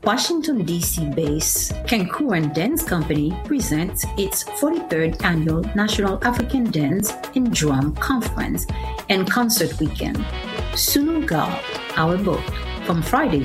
Washington, D.C.-based Cancun Dance Company presents its 43rd Annual National African Dance and Drum Conference and Concert Weekend, Sunugal, Our Boat, from Friday